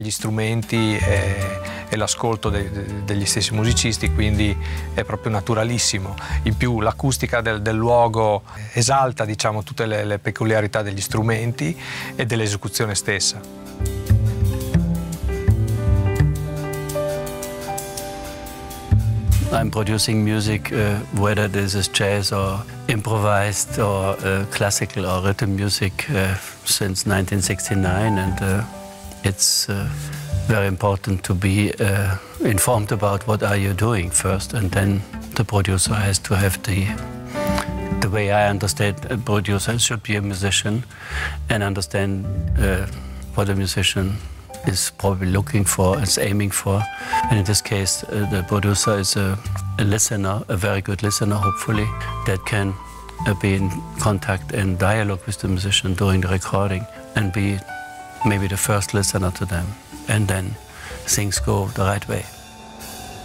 Gli strumenti e l'ascolto degli stessi musicisti, quindi è proprio naturalissimo. In più l'acustica del luogo esalta, diciamo, tutte le peculiarità degli strumenti e dell'esecuzione stessa. I'm producing music, whether this is jazz or improvised or classical or rhythm music since 1969, and it's very important to be informed about what are you doing first, and then the producer has to have the way I understand a producer should be a musician and understand what a musician is probably looking for, is aiming for. And in this case, the producer is a listener, a very good listener, hopefully, that can be in contact and dialogue with the musician during the recording and be maybe the first listener to them. And then things go the right way.